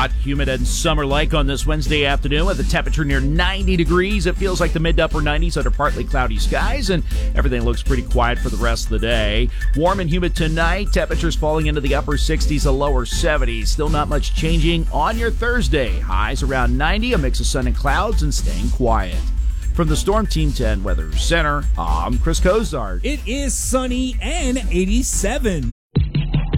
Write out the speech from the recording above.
Hot, humid, and summer-like on this Wednesday afternoon with a temperature near 90 degrees. It feels like the mid to upper 90s under partly cloudy skies, and everything looks pretty quiet for the rest of the day. Warm and humid tonight. Temperatures falling into the upper 60s to lower 70s. Still not much changing on your Thursday. Highs around 90, a mix of sun and clouds, and staying quiet. From the Storm Team 10 Weather Center, I'm Chris Cozart. It is sunny and 87.